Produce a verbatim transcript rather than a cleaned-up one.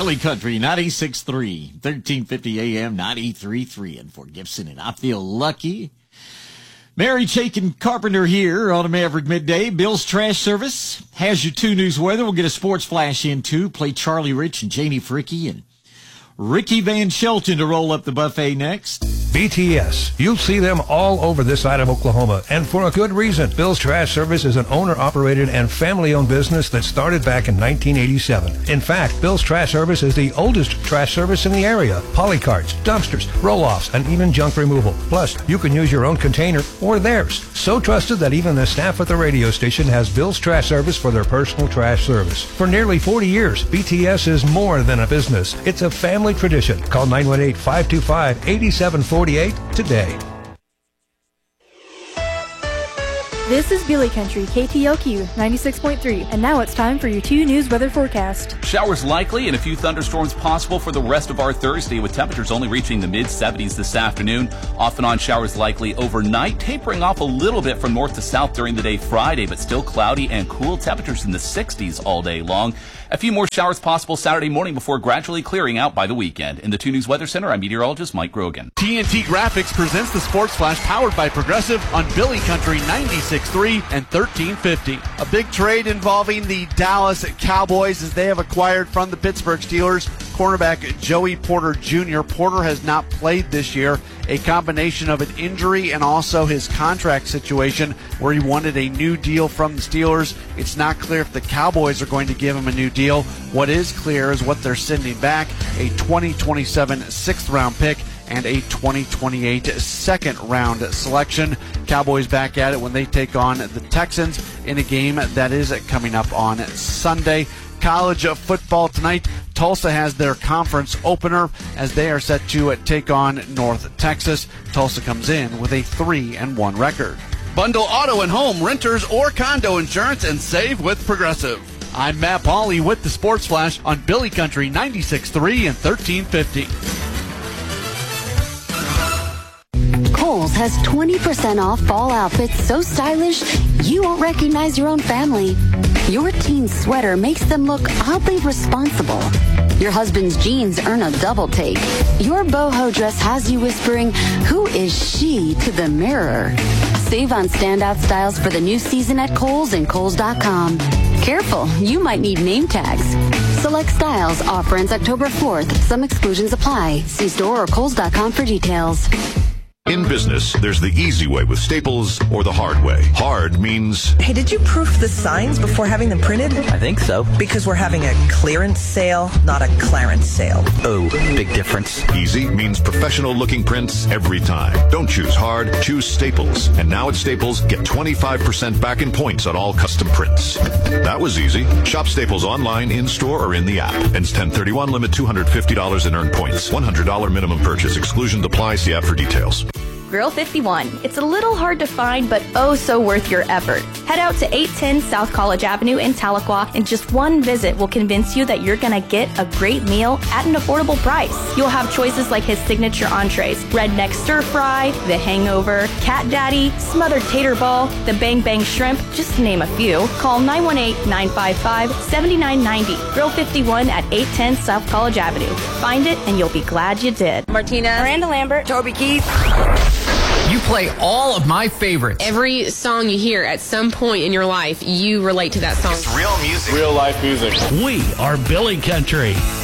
Billy Country, ninety-six point three, thirteen fifty A M, ninety-three point three in Fort Gibson, and I feel lucky. Mary Chaikin Carpenter here on a Maverick Midday. Bill's Trash Service has your two news weather. We'll get a sports flash in, too. Play Charlie Rich and Janie Fricky and Ricky Van Shelton to roll up the buffet next. B T S. You'll see them all over this side of Oklahoma, and for a good reason. Bill's Trash Service is an owner-operated and family-owned business that started back in nineteen eighty-seven. In fact, Bill's Trash Service is the oldest trash service in the area. Polycarts, dumpsters, roll-offs, and even junk removal. Plus, you can use your own container or theirs. So trusted that even the staff at the radio station has Bill's Trash Service for their personal trash service. For nearly forty years, B T S is more than a business. It's a family tradition. Call nine one eight, five two five, eight seven four eight today. This is Billy Country, K T L Q ninety-six point three, and now it's time for your two news weather forecast. Showers likely and a few thunderstorms possible for the rest of our Thursday, with temperatures only reaching the mid seventies this afternoon. Off and on showers likely overnight, tapering off a little bit from north to south during the day Friday, but still cloudy and cool. Temperatures in the sixties all day long. A few more showers possible Saturday morning before gradually clearing out by the weekend. In the two News Weather Center, I'm meteorologist Mike Grogan. T N T Graphics presents the Sports Flash powered by Progressive on Billy Country ninety-six point three and thirteen fifty. A big trade involving the Dallas Cowboys as they have acquired from the Pittsburgh Steelers cornerback Joey Porter Junior Porter has not played this year, a combination of an injury and also his contract situation where he wanted a new deal from the Steelers. It's not clear if the Cowboys are going to give him a new deal. What is clear is what they're sending back, a twenty twenty-seven sixth round pick and a twenty twenty-eight second round selection. Cowboys back at it when they take on the Texans in a game that is coming up on Sunday. College football tonight. Tulsa has their conference opener as they are set to take on North Texas. Tulsa comes in with a three and one record. Bundle auto and home, renters, or condo insurance and save with Progressive. I'm Matt Pauley with the Sports Flash on Billy Country ninety-six point three and thirteen fifty. Kohl's has twenty percent off fall outfits so stylish you won't recognize your own family. Your teen's sweater makes them look oddly responsible. Your husband's jeans earn a double take. Your boho dress has you whispering, "Who is she?" to the mirror. Save on standout styles for the new season at Kohl's and Kohl's dot com. Careful, you might need name tags. Select styles. Offer ends October fourth. Some exclusions apply. See store or Kohl's dot com for details. In business, there's the easy way with Staples or the hard way. Hard means... Hey, did you proof the signs before having them printed? I think so. Because we're having a clearance sale, not a clarence sale. Oh, big difference. Easy means professional-looking prints every time. Don't choose hard, choose Staples. And now at Staples, get twenty-five percent back in points on all custom prints. That was easy. Shop Staples online, in-store, or in the app. Ends ten thirty-one, limit two hundred fifty dollars in earned points. one hundred dollars minimum purchase. Exclusion applies. See app for details. Grill fifty-one. It's a little hard to find, but oh so worth your effort. Head out to eight ten South College Avenue in Tahlequah, and just one visit will convince you that you're gonna get a great meal at an affordable price. You'll have choices like his signature entrees, redneck stir fry, the hangover, cat daddy, smothered tater ball, the bang bang shrimp, just to name a few. Call nine one eight, nine five five, seven nine nine zero. Grill fifty-one at eight ten South College Avenue. Find it and you'll be glad you did. Martina, Miranda Lambert, Toby Keith. You play all of my favorites. Every song you hear at some point in your life, you relate to that song. It's real music. Real life music. We are Billy Country.